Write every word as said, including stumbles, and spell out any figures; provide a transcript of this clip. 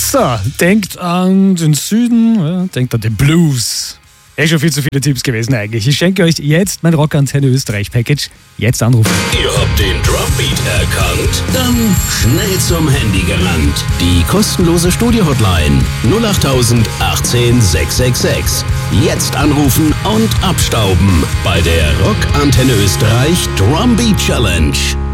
So, denkt an den Süden, ja, denkt an den Blues. Eh schon viel zu viele Tipps gewesen eigentlich. Ich schenke euch jetzt mein Rockantenne Österreich Package. Jetzt anrufen. Ihr habt den Drumbeat erkannt? Dann schnell zum Handy gelangt. Die kostenlose Studio-Hotline null acht tausend achtzehn sechs sechs sechs. Jetzt anrufen und abstauben bei der Rockantenne Österreich Drumbeat Challenge.